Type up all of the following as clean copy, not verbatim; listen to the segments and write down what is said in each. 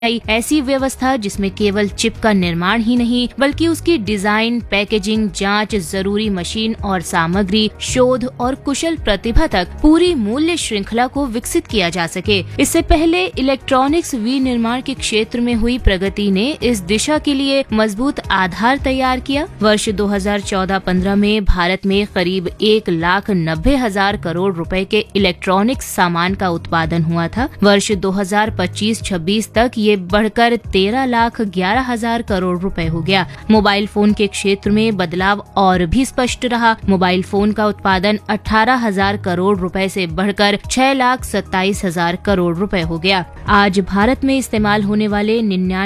ऐसी व्यवस्था जिसमें केवल चिप का निर्माण ही नहीं बल्कि उसकी डिजाइन, पैकेजिंग, जांच, जरूरी मशीन और सामग्री, शोध और कुशल प्रतिभा तक पूरी मूल्य श्रृंखला को विकसित किया जा सके। इससे पहले इलेक्ट्रॉनिक्स विनिर्माण के क्षेत्र में हुई प्रगति ने इस दिशा के लिए मजबूत आधार तैयार किया। वर्ष 2014-15 में भारत में करीब 1,90,000 करोड़ रुपए के इलेक्ट्रॉनिक्स सामान का उत्पादन हुआ था। वर्ष 2025-26 तक ये बढ़कर 13,11,000 करोड़ रुपए हो गया। मोबाइल फोन के क्षेत्र में बदलाव और भी स्पष्ट रहा। मोबाइल फोन का उत्पादन 18,000 करोड़ रुपए से बढ़कर 6,27,000 करोड़ रुपए हो गया। आज भारत में इस्तेमाल होने वाले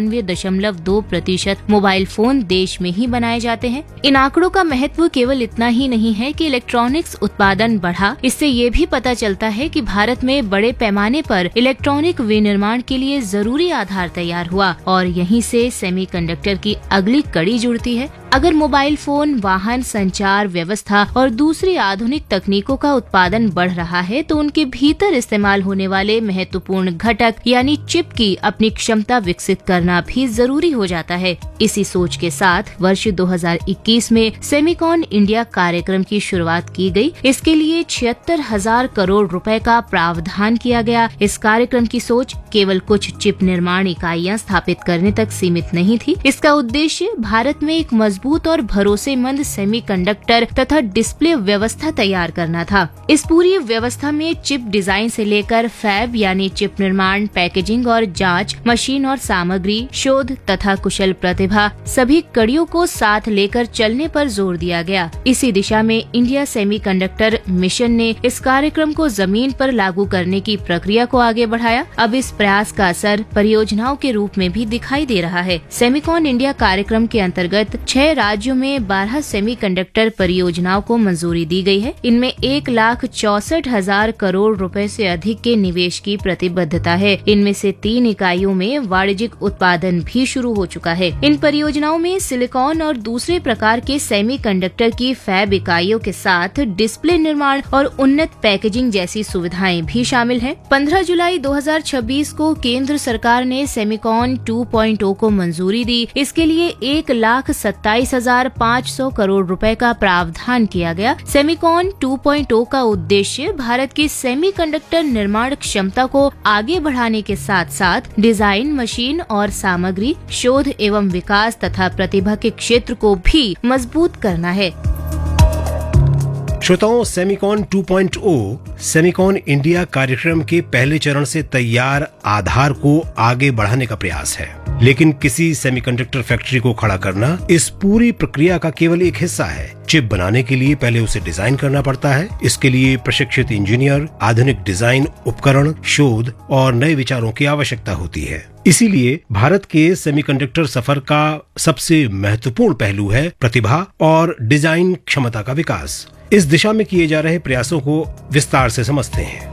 99.2% मोबाइल फोन देश में ही बनाए जाते हैं। इन आंकड़ों का महत्व केवल इतना ही नहीं है कि इलेक्ट्रॉनिक्स उत्पादन बढ़ा, इससे ये भी पता चलता है कि भारत में बड़े पैमाने पर इलेक्ट्रॉनिक विनिर्माण के लिए जरूरी आधार तैयार हुआ और यहीं से सेमीकंडक्टर की अगली कड़ी जुड़ती है। अगर मोबाइल फोन, वाहन, संचार व्यवस्था और दूसरी आधुनिक तकनीकों का उत्पादन बढ़ रहा है तो उनके भीतर इस्तेमाल होने वाले महत्वपूर्ण घटक यानी चिप की अपनी क्षमता विकसित करना भी जरूरी हो जाता है। इसी सोच के साथ वर्ष 2021 में सेमिकॉन इंडिया कार्यक्रम की शुरुआत की गई। इसके लिए 76,000 करोड़ रुपए का प्रावधान किया गया। इस कार्यक्रम की सोच केवल कुछ चिप निर्माण इकाइयां स्थापित करने तक सीमित नहीं थी। इसका उद्देश्य भारत में एक मजबूत और भरोसेमंद सेमीकंडक्टर तथा डिस्प्ले व्यवस्था तैयार करना था। इस पूरी व्यवस्था में चिप डिजाइन से लेकर फैब यानी चिप निर्माण, पैकेजिंग और जांच, मशीन और सामग्री, शोध तथा कुशल प्रतिभा, सभी कड़ियों को साथ लेकर चलने पर जोर दिया गया। इसी दिशा में इंडिया सेमीकंडक्टर मिशन ने इस कार्यक्रम को जमीन पर लागू करने की प्रक्रिया को आगे बढ़ाया। अब इस प्रयास का असर परियोजनाओं के रूप में भी दिखाई दे रहा है। सेमिकॉन इंडिया कार्यक्रम के अंतर्गत 6 राज्यों में 12 सेमीकंडक्टर परियोजनाओं को मंजूरी दी गई है। इनमें 1,64,000 करोड़ रुपए से अधिक के निवेश की प्रतिबद्धता है। इनमें से 3 इकाइयों में वाणिज्यिक उत्पादन भी शुरू हो चुका है। इन परियोजनाओं में सिलिकॉन और दूसरे प्रकार के सेमीकंडक्टर की फैब इकाइयों के साथ डिस्प्ले निर्माण और उन्नत पैकेजिंग जैसी सुविधाएं भी शामिल हैं। 15 जुलाई 2026 को केंद्र सरकार ने सेमिकॉन 2.0 को मंजूरी दी। इसके लिए 1,27,500 करोड़ रुपए का प्रावधान किया गया। सेमिकॉन 2.0 का उद्देश्य भारत की सेमीकंडक्टर निर्माण क्षमता को आगे बढ़ाने के साथ साथ डिजाइन, मशीन और सामग्री, शोध एवं विकास तथा प्रतिभा के क्षेत्र को भी मजबूत करना है। श्रोताओं, सेमिकॉन 2.0 सेमिकॉन इंडिया कार्यक्रम के पहले चरण से तैयार आधार को आगे बढ़ाने का प्रयास है। लेकिन किसी सेमीकंडक्टर फैक्ट्री को खड़ा करना इस पूरी प्रक्रिया का केवल एक हिस्सा है। चिप बनाने के लिए पहले उसे डिजाइन करना पड़ता है। इसके लिए प्रशिक्षित इंजीनियर, आधुनिक डिजाइन उपकरण, शोध और नए विचारों की आवश्यकता होती है। इसीलिए भारत के सेमीकंडक्टर सफर का सबसे महत्वपूर्ण पहलू है प्रतिभा और डिजाइन क्षमता का विकास। इस दिशा में किए जा रहे प्रयासों को विस्तार से समझते हैं।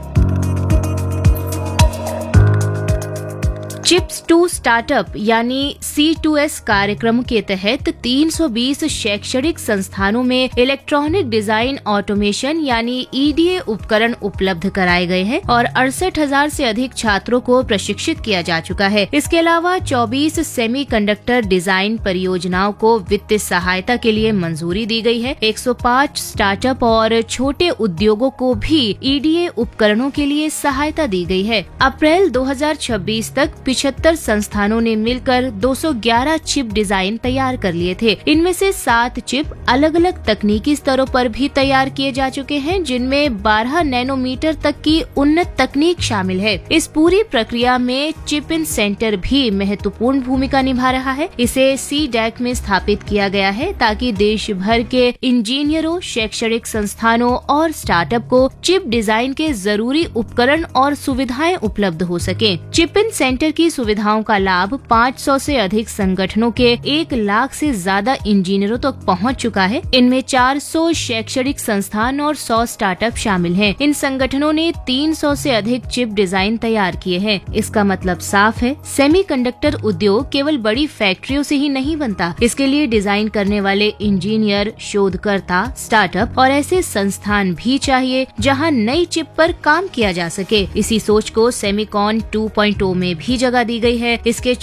चिप्स टू स्टार्टअप यानी C2S कार्यक्रम के तहत 320 शैक्षणिक संस्थानों में इलेक्ट्रॉनिक डिजाइन ऑटोमेशन यानी EDA उपकरण उपलब्ध कराए गए हैं और 68,000 से अधिक छात्रों को प्रशिक्षित किया जा चुका है। इसके अलावा 24 सेमीकंडक्टर डिजाइन परियोजनाओं को वित्तीय सहायता के लिए मंजूरी दी गई है। 105 स्टार्टअप और छोटे उद्योगों को भी EDA उपकरणों के लिए सहायता दी गई है। अप्रैल 2026 तक 75 संस्थानों ने मिलकर 211 चिप डिजाइन तैयार कर लिए थे। इनमें से 7 चिप अलग अलग तकनीकी स्तरों पर भी तैयार किए जा चुके हैं, जिनमें 12 नैनोमीटर तक की उन्नत तकनीक शामिल है। इस पूरी प्रक्रिया में चिप इन सेंटर भी महत्वपूर्ण भूमिका निभा रहा है। इसे CDAC में स्थापित किया गया है ताकि देश भर के इंजीनियरों, शैक्षणिक संस्थानों और स्टार्टअप को चिप डिजाइन के जरूरी उपकरण और सुविधाएं उपलब्ध हो सके। चिप इन सेंटर की सुविधाओं का लाभ 500 से अधिक संगठनों के 1 लाख से ज्यादा इंजीनियरों तक पहुंच चुका है। इनमें 400 शैक्षणिक संस्थान और 100 स्टार्टअप शामिल हैं। इन संगठनों ने 300 से अधिक चिप डिजाइन तैयार किए हैं। इसका मतलब साफ है, सेमीकंडक्टर उद्योग केवल बड़ी फैक्ट्रियों से ही नहीं बनता। इसके लिए डिजाइन करने वाले इंजीनियर, शोधकर्ता, स्टार्टअप और ऐसे संस्थान भी चाहिए जहां नई चिप पर काम किया जा सके। इसी सोच को सेमिकॉन 2.0 में भी जगह लगा दी गई है। इसके